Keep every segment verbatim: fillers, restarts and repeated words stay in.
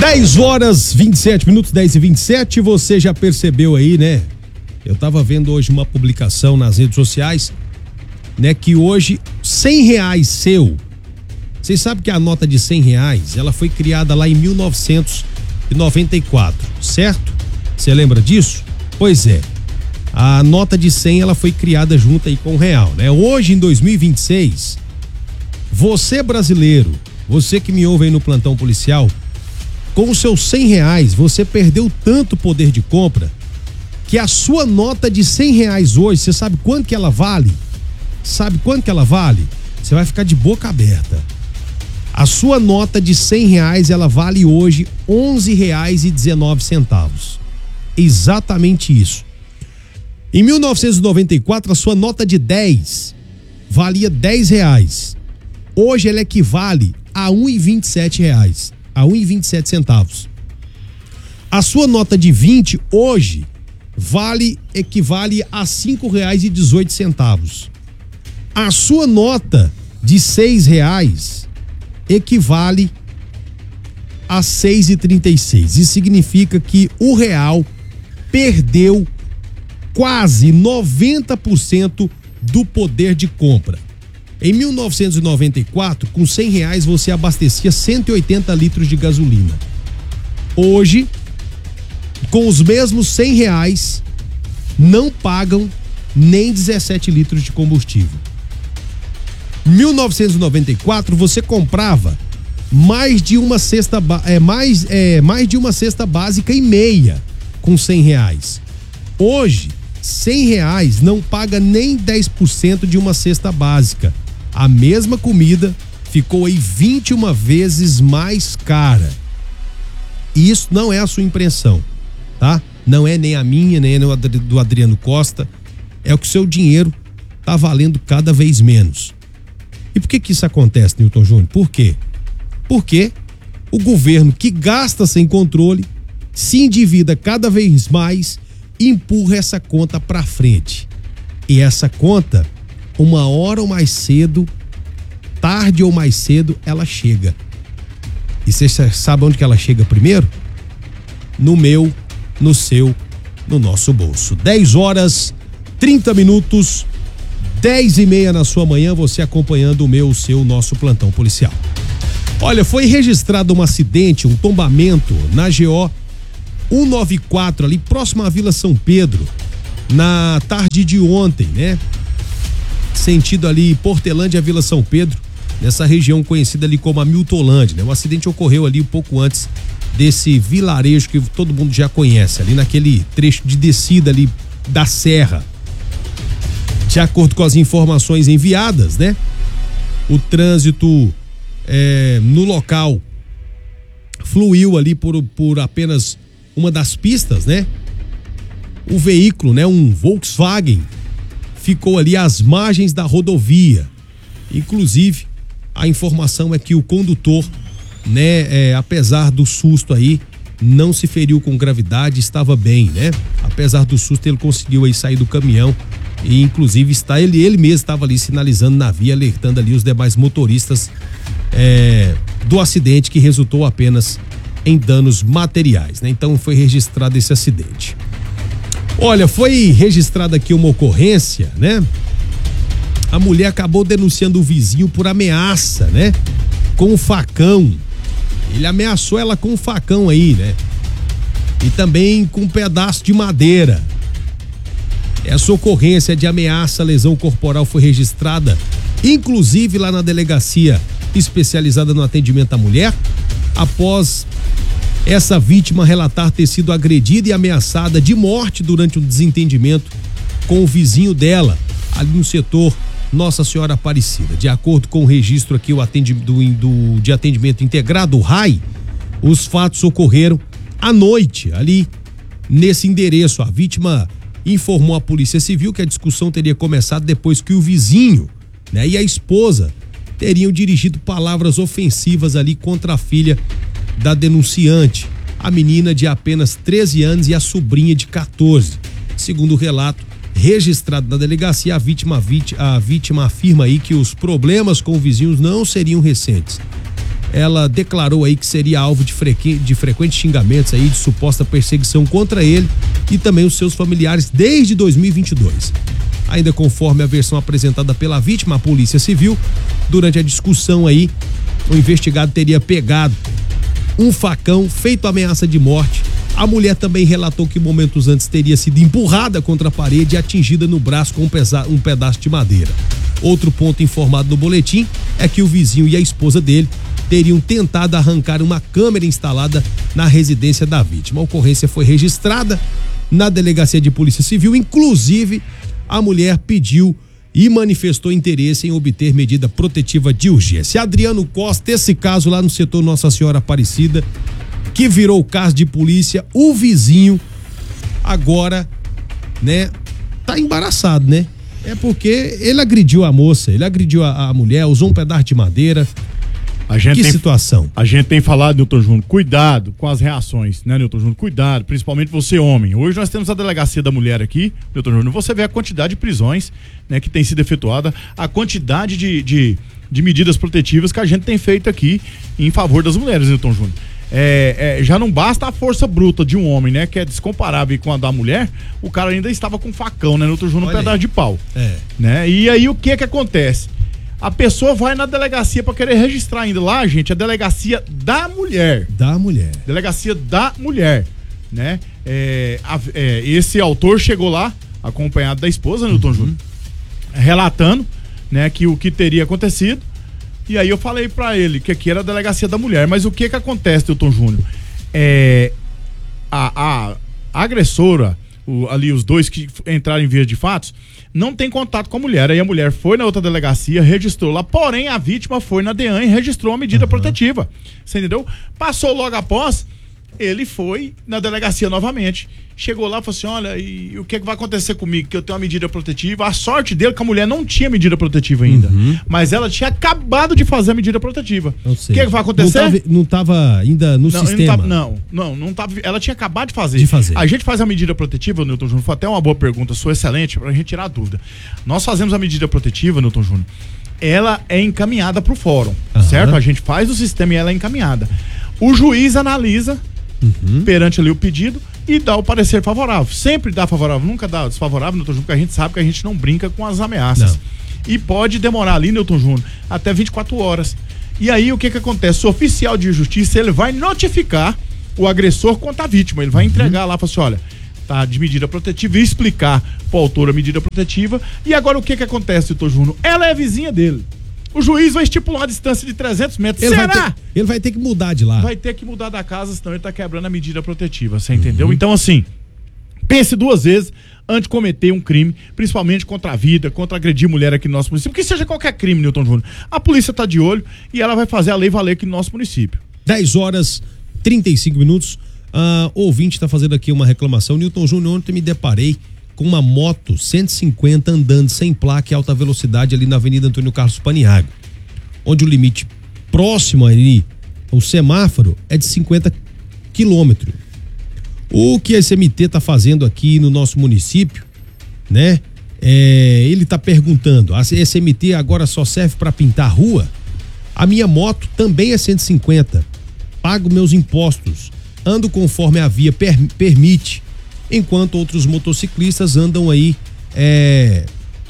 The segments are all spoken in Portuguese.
dez horas, vinte e sete minutos, dez e vinte e sete, você já percebeu aí, né? Eu tava vendo hoje uma publicação nas redes sociais, né? Que hoje, cem reais seu, vocês sabem que a nota de cem reais, ela foi criada lá em mil novecentos e noventa e quatro, certo? Você lembra disso? Pois é, a nota de cem, ela foi criada junto aí com o real, né? Hoje, em dois mil e vinte e seis, você brasileiro, você que me ouve aí no plantão policial, com os seus cem reais, você perdeu tanto poder de compra que a sua nota de cem reais hoje, você sabe quanto que ela vale? Sabe quanto que ela vale? Você vai ficar de boca aberta. A sua nota de cem reais, ela vale hoje onze reais e dezenove centavos. Exatamente isso. Em mil novecentos e noventa e quatro, a sua nota de dez valia dez reais. Hoje ela equivale a um real e vinte e sete reais. A um real e vinte e sete centavos. A sua nota de vinte hoje vale, equivale a cinco reais e dezoito centavos. A sua nota de seis reais equivale a seis reais e trinta e seis. Isso significa que o real perdeu quase noventa por cento do poder de compra. Em mil novecentos e noventa e quatro, com cem reais você abastecia cento e oitenta litros de gasolina. Hoje, com os mesmos cem reais, não pagam nem dezessete litros de combustível. Em mil novecentos e noventa e quatro, você comprava mais de uma cesta, é, mais, é, mais de uma cesta básica e meia com cem reais. Hoje, cem reais não paga nem dez por cento de uma cesta básica. A mesma comida ficou aí vinte e uma vezes mais cara. E isso não é a sua impressão, tá? Não é nem a minha, nem a do Adriano Costa. É o que o seu dinheiro tá valendo cada vez menos. E por que que isso acontece, Newton Júnior? Por quê? Porque o governo que gasta sem controle, se endivida cada vez mais e empurra essa conta para frente. E essa conta, uma hora ou mais cedo, tarde ou mais cedo, ela chega. E você sabe onde que ela chega primeiro? No meu, no seu, no nosso bolso. dez horas, trinta minutos, dez e meia na sua manhã, você acompanhando o meu, o seu, nosso plantão policial. Olha, foi registrado um acidente, um tombamento na G O cento e noventa e quatro, ali próximo à Vila São Pedro, na tarde de ontem, né? Sentido ali Portelândia, Vila São Pedro, nessa região conhecida ali como Hamiltolândia, né? O acidente ocorreu ali um pouco antes desse vilarejo que todo mundo já conhece, ali naquele trecho de descida ali da serra. De acordo com as informações enviadas, né? O trânsito é, no local fluiu ali por, por apenas uma das pistas, né? O veículo, né? Um Volkswagen, ficou ali às margens da rodovia. Inclusive, a informação é que o condutor, né, é, apesar do susto aí, não se feriu com gravidade, estava bem, né? Apesar do susto, ele conseguiu aí sair do caminhão e inclusive está ele ele mesmo estava ali sinalizando na via, alertando ali os demais motoristas é, do acidente, que resultou apenas em danos materiais, né? Então foi registrado esse acidente. Olha, foi registrada aqui uma ocorrência, né? A mulher acabou denunciando o vizinho por ameaça, né? Com um facão. Ele ameaçou ela com um facão aí, né? E também com um pedaço de madeira. Essa ocorrência de ameaça à lesão corporal foi registrada, inclusive lá na delegacia especializada no atendimento à mulher, após essa vítima relatar ter sido agredida e ameaçada de morte durante um desentendimento com o vizinho dela, ali no setor Nossa Senhora Aparecida. De acordo com o registro aqui o atendimento, do, do, de atendimento integrado, o R A I, os fatos ocorreram à noite, ali nesse endereço. A vítima informou à Polícia Civil que a discussão teria começado depois que o vizinho, né, e a esposa teriam dirigido palavras ofensivas ali contra a filha da denunciante, a menina de apenas treze anos e a sobrinha de quatorze. Segundo o relato registrado na delegacia, a vítima, a vítima afirma aí que os problemas com vizinhos não seriam recentes. ela declarou aí que seria alvo de, frequ... de frequentes xingamentos aí, de suposta perseguição contra ele e também os seus familiares desde dois mil e vinte e dois. Ainda conforme a versão apresentada pela vítima, a Polícia Civil, durante a discussão aí, o investigado teria pegado um facão, feito ameaça de morte. A mulher também relatou que momentos antes teria sido empurrada contra a parede e atingida no braço com um, pesa... um pedaço de madeira. Outro ponto informado no boletim é que o vizinho e a esposa dele teriam tentado arrancar uma câmera instalada na residência da vítima. A ocorrência foi registrada na Delegacia de Polícia Civil, inclusive a mulher pediu e manifestou interesse em obter medida protetiva de urgência. Adriano Costa, esse caso lá no setor Nossa Senhora Aparecida, que virou caso de polícia, o vizinho agora, né, tá embaraçado, né? É porque ele agrediu a moça, ele agrediu a, a mulher, usou um pedaço de madeira. A gente que tem, situação? A gente tem falado, Newton Júnior, cuidado com as reações, né, Newton Júnior? Cuidado, principalmente você, homem. Hoje nós temos a Delegacia da Mulher aqui, Newton Júnior. Você vê a quantidade de prisões, né, que tem sido efetuada, a quantidade de, de, de medidas protetivas que a gente tem feito aqui em favor das mulheres, Newton Júnior. É, é, já não basta a força bruta de um homem, né, que é descomparável com a da mulher. O cara ainda estava com facão, né, Newton Júnior, um pedaço aí de pau. É. Né? E aí o que que acontece? A pessoa vai na delegacia pra querer registrar ainda lá, gente, a delegacia da mulher. Da mulher. Delegacia da mulher, né? É, a, é, esse autor chegou lá, acompanhado da esposa, Newton uhum. Júnior, relatando, né, que o que teria acontecido. E aí eu falei pra ele que aqui era a delegacia da mulher. Mas o que que acontece, Newton Júnior? É, a, a, a agressora, o, ali os dois que entraram em vias de fatos, não tem contato com a mulher. Aí a mulher foi na outra delegacia, registrou lá, porém a vítima foi na DEAN e registrou a medida uhum. protetiva. Você entendeu? Passou logo após, ele foi na delegacia novamente. Chegou lá e falou assim: olha, e o que, é que vai acontecer comigo? Que eu tenho uma medida protetiva. A sorte dele é que a mulher não tinha medida protetiva ainda. Uhum. Mas ela tinha acabado de fazer a medida protetiva. O que, é que vai acontecer? Não tava, não tava ainda no não, sistema. Não, tava, não, não, não tava. Ela tinha acabado de fazer. De fazer. A gente faz a medida protetiva, Newton Júnior. Foi até uma boa pergunta, sua excelente, pra gente tirar a dúvida. Nós fazemos a medida protetiva, Newton Júnior. Ela é encaminhada pro fórum, uhum. certo? A gente faz o sistema e ela é encaminhada. O juiz analisa uhum. perante ali o pedido e dá o parecer favorável. Sempre dá favorável, nunca dá desfavorável, Newton Júnior, porque a gente sabe que a gente não brinca com as ameaças. Não. E pode demorar ali, Newton Júnior, até vinte e quatro horas. E aí o que que acontece? O oficial de justiça, ele vai notificar o agressor quanto a vítima. Ele vai uhum. entregar lá, falar assim: olha, tá de medida protetiva, e explicar pro autor a medida protetiva. E agora o que que acontece, Newton Júnior? Ela é vizinha dele. O juiz vai estipular a distância de trezentos metros. Ele Será? Vai ter, ele vai ter que mudar de lá. Vai ter que mudar da casa, senão ele tá quebrando a medida protetiva, você uhum. entendeu? Então, assim, pense duas vezes antes de cometer um crime, principalmente contra a vida, contra agredir mulher aqui no nosso município, que seja qualquer crime, Newton Júnior. A polícia tá de olho e ela vai fazer a lei valer aqui no nosso município. dez horas e trinta e cinco minutos. Uh, o ouvinte tá fazendo aqui uma reclamação. Newton Júnior, ontem me deparei com uma moto cento e cinquenta andando sem placa e alta velocidade ali na Avenida Antônio Carlos Paniagua, onde o limite próximo ali, o semáforo, é de cinquenta quilômetros. O que a S M T está fazendo aqui no nosso município, né? É, ele está perguntando: a S M T agora só serve para pintar a rua? A minha moto também é cento e cinquenta. Pago meus impostos, ando conforme a via per, permite, enquanto outros motociclistas andam aí é,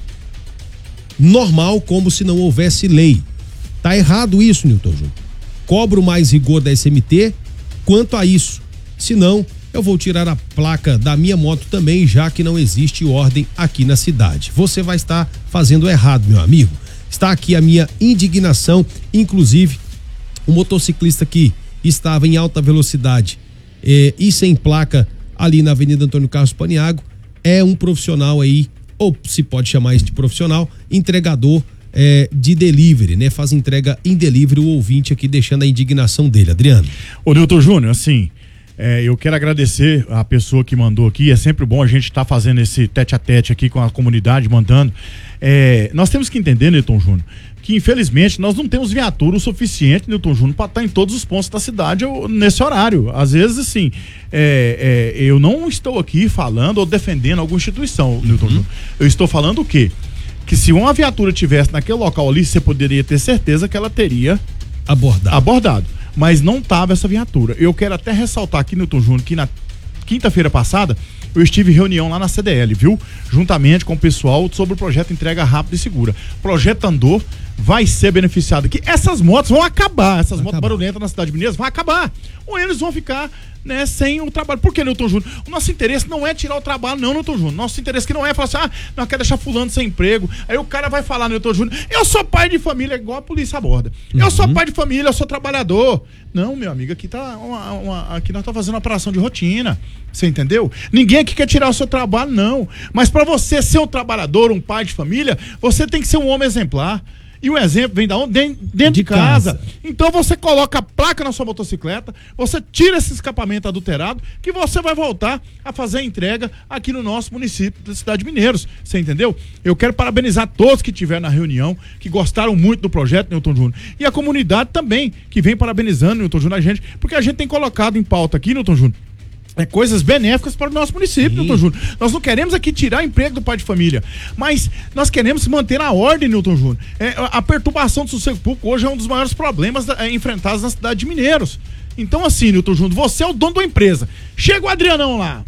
normal, como se não houvesse lei. Tá errado isso, Newton Júnior. Cobro mais rigor da S M T quanto a isso. Senão, eu vou tirar a placa da minha moto também, já que não existe ordem aqui na cidade. Você vai estar fazendo errado, meu amigo. Está aqui a minha indignação. Inclusive, o motociclista que estava em alta velocidade eh, e sem placa ali na Avenida Antônio Carlos Paniagua é um profissional aí, ou se pode chamar isso de profissional, entregador É, de delivery, né? Faz entrega em delivery. O ouvinte aqui deixando a indignação dele, Adriano. Ô Newton Júnior, assim, é, eu quero agradecer a pessoa que mandou aqui. É sempre bom a gente estar tá fazendo esse tete a tete aqui com a comunidade, mandando. É, nós temos que entender, Newton Júnior, que infelizmente nós não temos viatura o suficiente, Newton Júnior, para estar em todos os pontos da cidade nesse horário. Às vezes, assim, é, é, eu não estou aqui falando ou defendendo alguma instituição, uhum. Newton Júnior. Eu estou falando o quê? Que se uma viatura tivesse naquele local ali, você poderia ter certeza que ela teria abordado. abordado. Mas não tava essa viatura. Eu quero até ressaltar aqui, Newton Júnior, que na quinta-feira passada eu estive em reunião lá na C D L, viu? Juntamente com o pessoal sobre o projeto Entrega Rápida e Segura. O projeto andou, vai ser beneficiado aqui. Essas motos vão acabar, essas vai motos acabar. barulhentas na cidade de Mineiros vão acabar. Ou eles vão ficar, né, sem o trabalho. Por que, Newton Júnior? O nosso interesse não é tirar o trabalho, não, Newton Júnior. Nosso interesse que não é falar assim, ah, não quer deixar fulano sem emprego. Aí o cara vai falar, Newton Júnior, eu sou pai de família, igual a polícia aborda. Uhum. Eu sou pai de família, eu sou trabalhador. Não, meu amigo, aqui tá uma, uma, aqui nós estamos fazendo uma operação de rotina. Você entendeu? Ninguém aqui quer tirar o seu trabalho, não. Mas para você ser um trabalhador, um pai de família, você tem que ser um homem exemplar. E o exemplo vem da onde? Dentro, dentro de, de casa. casa. Então você coloca a placa na sua motocicleta, você tira esse escapamento adulterado, que você vai voltar a fazer a entrega aqui no nosso município da cidade de Mineiros. Você entendeu? Eu quero parabenizar todos que estiveram na reunião, que gostaram muito do projeto, Newton Júnior. E a comunidade também, que vem parabenizando, Newton Júnior, a gente, porque a gente tem colocado em pauta aqui, Newton Júnior, é coisas benéficas para o nosso município, Newton Júnior. Nós não queremos aqui tirar o emprego do pai de família, mas nós queremos manter a ordem, Newton Júnior. É, a perturbação do sossego público hoje é um dos maiores problemas da, é, enfrentados na cidade de Mineiros. Então, assim, Newton Júnior, você é o dono da empresa. Chega o Adrianão lá.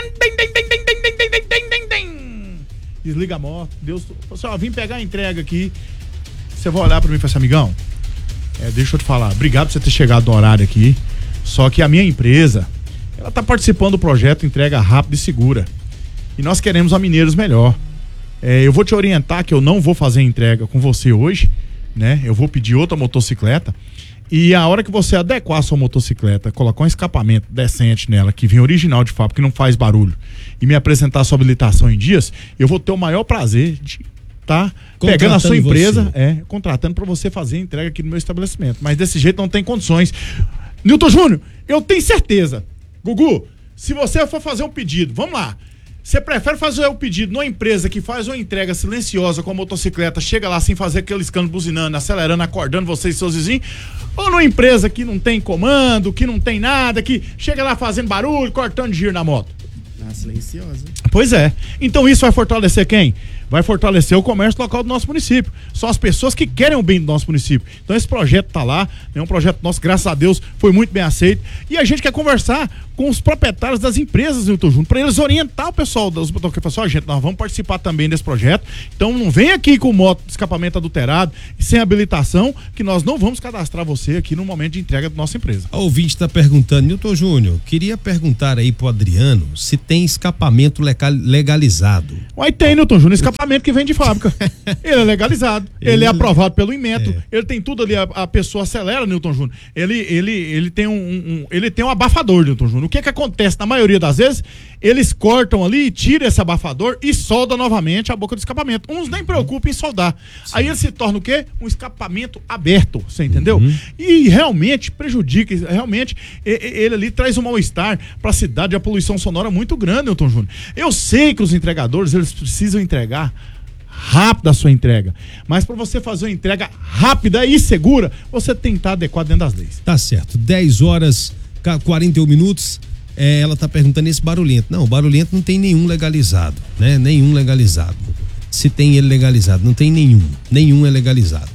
Desliga a moto. Deus, você, ó, vim pegar a entrega aqui. Você vai olhar para mim e falar assim, amigão, é, deixa eu te falar, obrigado por você ter chegado no horário aqui. Só que a minha empresa, ela está participando do projeto Entrega Rápida e Segura. E nós queremos a Mineiros melhor. É, eu vou te orientar que eu não vou fazer entrega com você hoje, né? Eu vou pedir outra motocicleta. E a hora que você adequar a sua motocicleta, colocar um escapamento decente nela, que vem original de fábrica, que não faz barulho, e me apresentar a sua habilitação em dias, eu vou ter o maior prazer de tá pegando a sua empresa, você. é, contratando para você fazer a entrega aqui no meu estabelecimento. Mas desse jeito não tem condições. Newton Júnior, eu tenho certeza. Gugu, se você for fazer um pedido, vamos lá. Você prefere fazer o pedido numa empresa que faz uma entrega silenciosa com a motocicleta, chega lá sem fazer aquele escândalo, buzinando, acelerando, acordando você e seus vizinhos? Ou numa empresa que não tem comando, que não tem nada, que chega lá fazendo barulho, cortando giro na moto? Ah, silenciosa. Pois é. Então isso vai fortalecer quem? Vai fortalecer o comércio local do nosso município. São as pessoas que querem o bem do nosso município. Então esse projeto tá lá, é um projeto nosso, graças a Deus, foi muito bem aceito. E a gente quer conversar com os proprietários das empresas, Newton Júnior, para eles orientar o pessoal dos motoqueiros. Pessoal, gente, nós vamos participar também desse projeto. Então não vem aqui com moto de escapamento adulterado e sem habilitação, que nós não vamos cadastrar você aqui no momento de entrega da nossa empresa. O ouvinte está perguntando, Newton Júnior, queria perguntar aí pro Adriano se tem escapamento legalizado. Uai, tem, Newton Júnior, escapamento que vem de fábrica. Ele é legalizado, ele, ele é aprovado pelo Inmetro, é. ele tem tudo ali, a, a pessoa acelera, Newton Júnior. Ele, ele, ele tem um, um, ele tem um abafador, Newton Júnior. O que que acontece na maioria das vezes? Eles cortam ali, tiram esse abafador e soldam novamente a boca do escapamento. Uns nem preocupam em soldar. Sim. Aí ele se torna o quê? Um escapamento aberto, você entendeu? Uhum. E realmente prejudica, realmente ele ali traz um mal-estar para a cidade, a poluição sonora muito grande, Newton Júnior. Eu sei que os entregadores, eles precisam entregar rápida a sua entrega, mas para você fazer uma entrega rápida e segura, você tem que estar adequado dentro das leis. Tá certo, dez horas quarenta e um minutos. É, ela tá perguntando esse barulhento. Não, o barulhento não tem nenhum legalizado, né? Nenhum legalizado. Se tem ele legalizado, não tem nenhum. Nenhum é legalizado.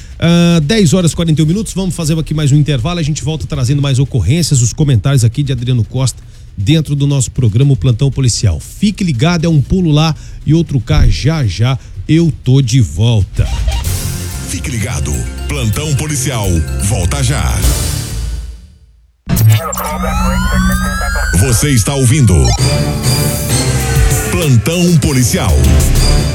Uh, dez horas e quarenta e um minutos, vamos fazer aqui mais um intervalo. A gente volta trazendo mais ocorrências, os comentários aqui de Adriano Costa dentro do nosso programa o Plantão Policial. Fique ligado, é um pulo lá e outro cá já já. Eu tô de volta. Fique ligado, Plantão Policial volta já. Você está ouvindo Plantão Policial.